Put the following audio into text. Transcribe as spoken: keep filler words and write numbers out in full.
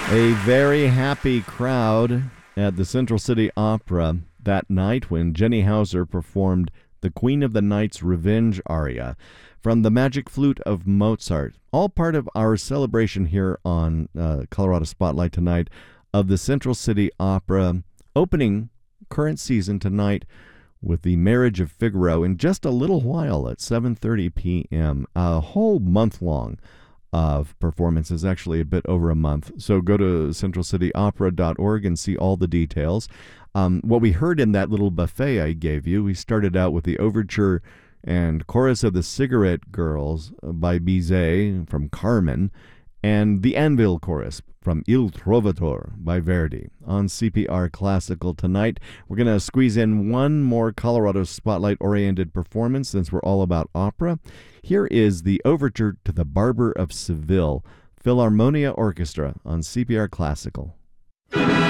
A very happy crowd at the Central City Opera that night when Jenny Hauser performed the Queen of the Night's Revenge aria from the Magic Flute of Mozart. All part of our celebration here on uh, Colorado Spotlight tonight of the Central City Opera opening current season tonight with the Marriage of Figaro in just a little while at seven thirty p.m. A whole month long of performances, actually a bit over a month. So go to central city opera dot org and see all the details. Um, what we heard in that little buffet I gave you, we started out with the overture and chorus of the Cigarette Girls by Bizet from Carmen, and the Anvil chorus from Il Trovatore by Verdi on C P R Classical tonight. We're going to squeeze in one more Colorado Spotlight-oriented performance since we're all about opera. Here is the overture to The Barber of Seville, Philharmonia Orchestra on C P R Classical.